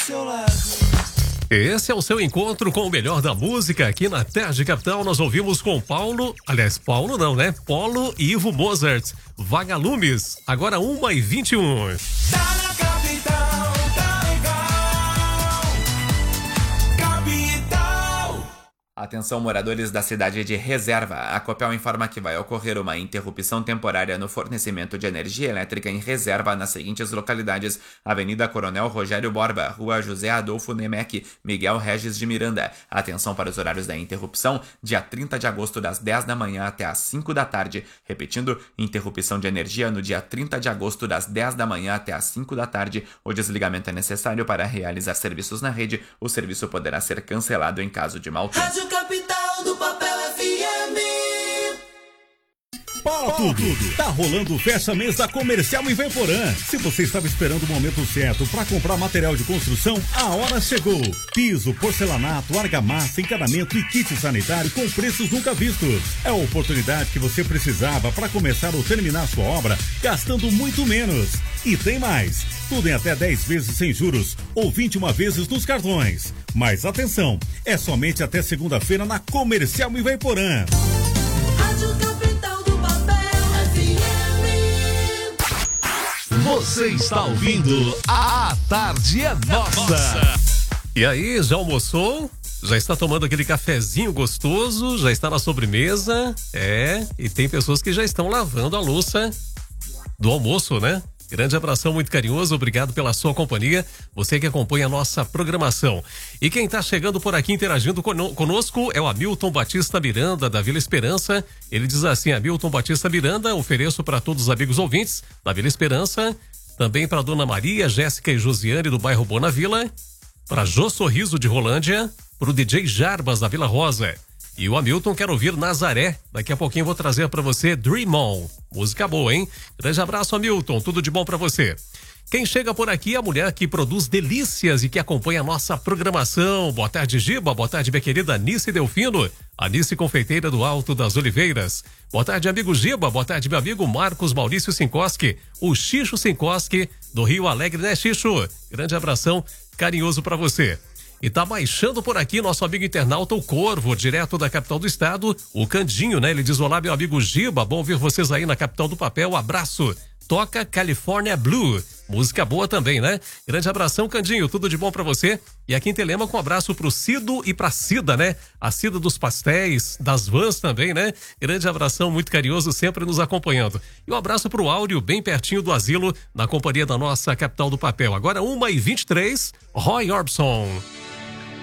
seu lado. Esse é o seu encontro com o melhor da música aqui na Tarde Capital. Nós ouvimos com Paulo Polo e Ivo Mozart, Vagalumes, agora 1h21. Tá na capital, tá legal. Capital. Atenção, moradores da cidade de Reserva. A Copel informa que vai ocorrer uma interrupção temporária no fornecimento de energia elétrica em Reserva nas seguintes localidades: Avenida Coronel Rogério Borba, Rua José Adolfo Nemec, Miguel Regis de Miranda. Atenção para os horários da interrupção: dia 30 de agosto das 10 da manhã até as 5 da tarde. Repetindo, interrupção de energia no dia 30 de agosto das 10 da manhã até as 5 da tarde. O desligamento é necessário para realizar serviços na rede. O serviço poderá ser cancelado em caso de mau tempo. Rádio Capital do Papel FM. Para tudo! Tá rolando o Fecha Mês da Comercial Ivemporã. Se você estava esperando o momento certo para comprar material de construção, a hora chegou. Piso, porcelanato, argamassa, encanamento e kit sanitário com preços nunca vistos. É a oportunidade que você precisava para começar ou terminar sua obra gastando muito menos. E tem mais. Tudo em até 10 vezes sem juros ou 21 vezes nos cartões. Mas atenção, é somente até segunda-feira na Comercial Ivemporã. Rádio Capital do Papel FM. Você está ouvindo A Tarde é Nossa. E aí, já almoçou? Já está tomando aquele cafezinho gostoso? Já está na sobremesa? E tem pessoas que já estão lavando a louça do almoço, né? Grande abração, muito carinhoso, obrigado pela sua companhia, você que acompanha a nossa programação. E quem está chegando por aqui interagindo conosco é o Hamilton Batista Miranda, da Vila Esperança. Ele diz assim: Hamilton Batista Miranda, ofereço para todos os amigos ouvintes da Vila Esperança, também para Dona Maria, Jéssica e Josiane do bairro Bona Vila, para Jô Sorriso de Rolândia, para o DJ Jarbas da Vila Rosa. E o Hamilton quer ouvir Nazaré. Daqui a pouquinho eu vou trazer para você Dream On. Música boa, hein? Grande abraço, Hamilton. Tudo de bom para você. Quem chega por aqui é a mulher que produz delícias e que acompanha a nossa programação. Boa tarde, Giba. Boa tarde, minha querida Anice Delfino. Anice Confeiteira do Alto das Oliveiras. Boa tarde, amigo Giba. Boa tarde, meu amigo Marcos Maurício Sinkoski. O Xixo Sinkoski do Rio Alegre, né, Xixo? Grande abração carinhoso para você. E tá baixando por aqui nosso amigo internauta, o Corvo, direto da capital do estado, o Candinho, né? Ele diz: olá, meu amigo Giba, bom ver vocês aí na capital do papel, abraço. Toca California Blue, música boa também, né? Grande abração, Candinho, tudo de bom pra você. E aqui em Telema com um abraço pro Cido e pra Cida, né? A Cida dos pastéis, das vans também, né? Grande abração, muito carinhoso, sempre nos acompanhando. E um abraço pro Áureo, bem pertinho do asilo, na companhia da nossa capital do papel. Agora 1h23, Roy Orbison.